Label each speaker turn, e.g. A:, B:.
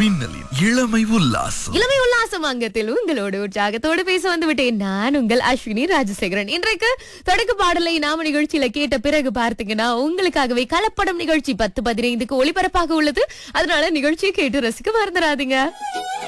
A: மின்னலின் இளமை உல்லாசம்.
B: இளமை உல்லாசம் அங்கத்தில் உங்களோடு உற்சாகத்தோடு பேச வந்து விட்டேன். நான் உங்கள் அஸ்வினி ராஜசேகரன். இன்றைக்கு தொடக்க பாடலை நாம நிகழ்ச்சியில கேட்ட பிறகு பார்த்தீங்கன்னா உங்களுக்காகவே கலப்படம் நிகழ்ச்சி 10:15க்கு ஒளிபரப்பாக உள்ளது. அதனால நிகழ்ச்சியை கேட்டு ரசிக்க மறந்துடாதீங்க.